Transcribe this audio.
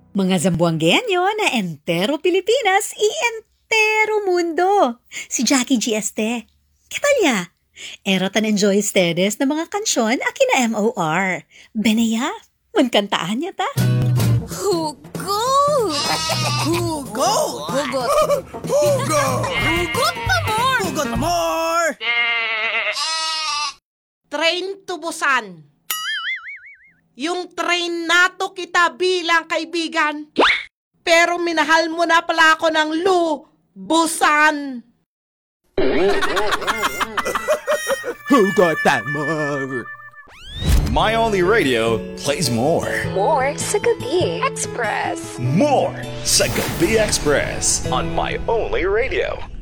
Mga Zamboangueño na entero Pilipinas y entero mundo. Si Jackie G. Este. ¿Qué tal ya? Era tan enjoy ustedes na mga kansyon a kina MOR. Beneya, mankantaan niya ta. Hugot! Hugot! Hugot! Hugot! Hugot pa more! Hugot pa more! Train to Busan. Yung train nato kita bilang kaibigan. Pero minahal mo na pala ako ng Busan. Hugot pa more! My Only Radio plays more. More sa Gabi Express. More sa Gabi Express on My Only Radio.